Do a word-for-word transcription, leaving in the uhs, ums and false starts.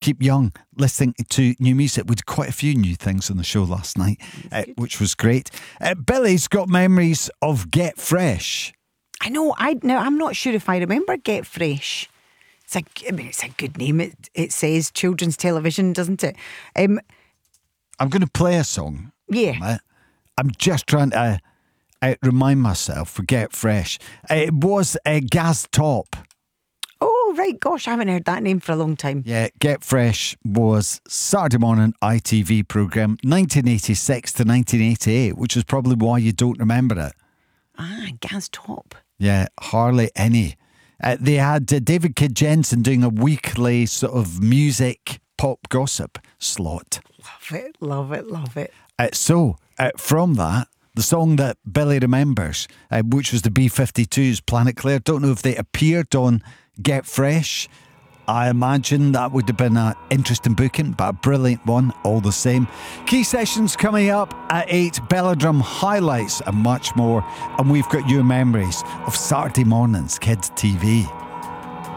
keep young, listening to new music. We did quite a few new things on the show last night, uh, which was great. Uh, Billy's got memories of Get Fresh. I know. I now I'm not sure if I remember Get Fresh. It's a, I mean, it's a good name. It it says children's television, doesn't it? Um, I'm going to play a song. Yeah. I'm just trying to uh, remind myself for Get Fresh. It was uh, Gaz Top. Oh, right. Gosh, I haven't heard that name for a long time. Yeah, Get Fresh was Saturday morning I T V programme, nineteen eighty-six to nineteen eighty-eight, which is probably why you don't remember it. Ah, Gaz Top. Yeah, hardly any. Uh, they had uh, David Kidd Jensen doing a weekly sort of music pop gossip slot. Love it, love it, love it. Uh, so, uh, from that, the song that Billy remembers, uh, which was the B fifty-two's Planet Claire, don't know if they appeared on Get Fresh. I imagine that would have been an interesting booking, but a brilliant one all the same. Key sessions coming up at eight, Belladrum highlights and much more. And we've got your memories of Saturday mornings, Kids T V.